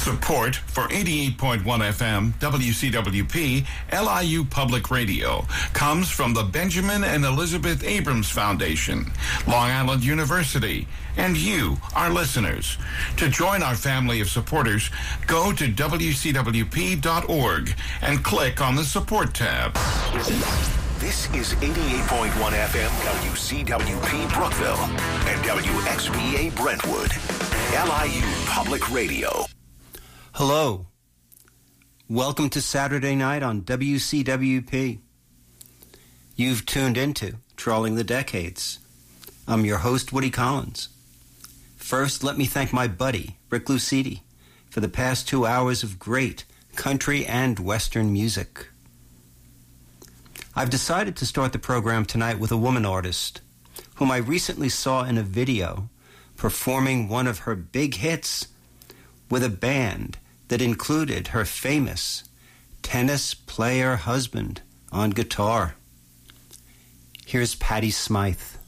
Support for 88.1 FM WCWP LIU Public Radio comes from the Benjamin and Elizabeth Abrams Foundation, Long Island University, and you, our listeners. To join our family of supporters, go to WCWP.org and click on the Support tab. This is 88.1 FM WCWP Brookville and WXVA Brentwood, LIU Public Radio. Hello. Welcome to Saturday night on WCWP. You've tuned into Trawling the Decades. I'm your host, Woody Collins. First, let me thank my buddy, Rick Lucidi, for the past 2 hours of great country and western music. I've decided to start the program tonight with a woman artist whom I recently saw in a video performing one of her big hits with a band that included her famous tennis player husband on guitar. Here's Patty Smythe.